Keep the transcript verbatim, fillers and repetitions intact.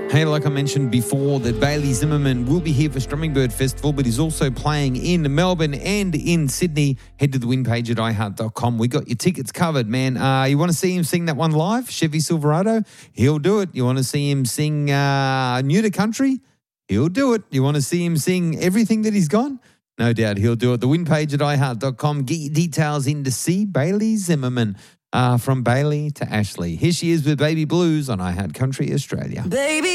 Hey, like I mentioned before, that Bailey Zimmerman will be here for Strummingbird Festival, but he's also playing in Melbourne and in Sydney. Head to the win page at i heart dot com. We got your tickets covered, man. Uh, you want to see him sing that one live, Chevy Silverado? He'll do it. You want to see him sing uh, New to Country? He'll do it. You want to see him sing everything that he's got? No doubt he'll do it. The win page at i heart dot com. Get your details in to see Bailey Zimmerman. Uh, from Bailey to Ashley. Here she is with Baby Blues on iHeart Country Australia. Baby.